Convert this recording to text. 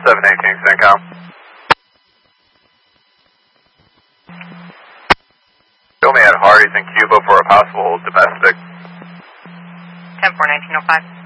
718 CENTCOM. Show me at Hardee's in Cuba for a possible domestic. 10-4-1905.